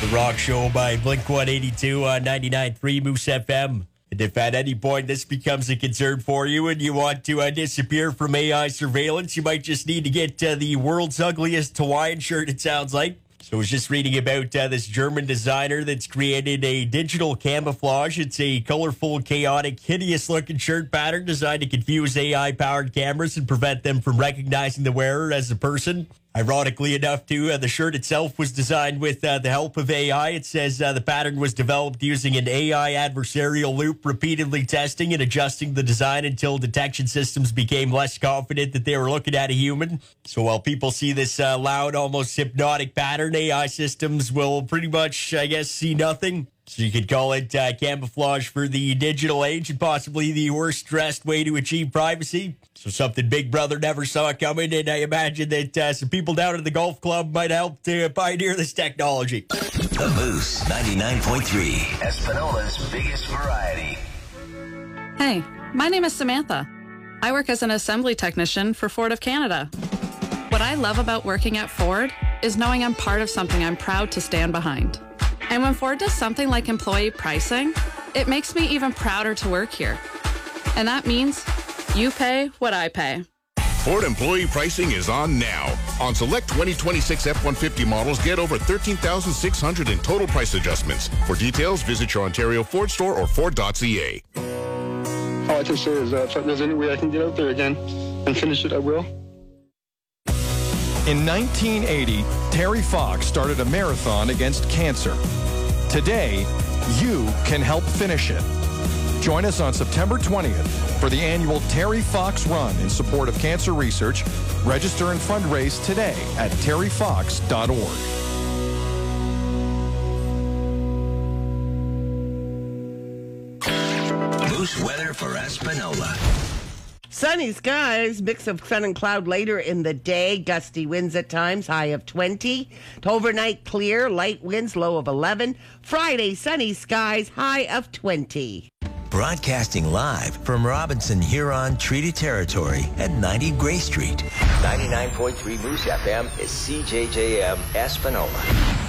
The Rock Show by Blink-182 on 99.3 Moose FM. And if at any point this becomes a concern for you and you want to disappear from AI surveillance, you might just need to get the world's ugliest Hawaiian shirt, it sounds like. So I was just reading about this German designer that's created a digital camouflage. It's a colorful, chaotic, hideous-looking shirt pattern designed to confuse AI-powered cameras and prevent them from recognizing the wearer as a person. Ironically enough, too, the shirt itself was designed with the help of AI. It says the pattern was developed using an AI adversarial loop, repeatedly testing and adjusting the design until detection systems became less confident that they were looking at a human. So while people see this loud, almost hypnotic pattern, AI systems will pretty much, I guess, see nothing. So you could call it camouflage for the digital age and possibly the worst-dressed way to achieve privacy. So something Big Brother never saw coming, and I imagine that some people down at the golf club might help to pioneer this technology. The Moose 99.3, Espanola's biggest variety. Hey, my name is Samantha. I work as an assembly technician for Ford of Canada. What I love about working at Ford is knowing I'm part of something I'm proud to stand behind. And when Ford does something like employee pricing, it makes me even prouder to work here. And that means you pay what I pay. Ford employee pricing is on now. On select 2026 F-150 models, get over $13,600 in total price adjustments. For details, visit your Ontario Ford store or Ford.ca. All I can say is if there's any way I can get out there again and finish it, I will. In 1980, Terry Fox started a marathon against cancer. Today, you can help finish it. Join us on September 20th for the annual Terry Fox Run in support of cancer research. Register and fundraise today at terryfox.org. Moose weather for Espanola. Sunny skies, mix of sun and cloud later in the day. Gusty winds at times, high of 20. Overnight clear, light winds, low of 11. Friday, sunny skies, high of 20. Broadcasting live from Robinson Huron Treaty Territory at 90 Gray Street. 99.3 Moose FM is CJJM Espanola.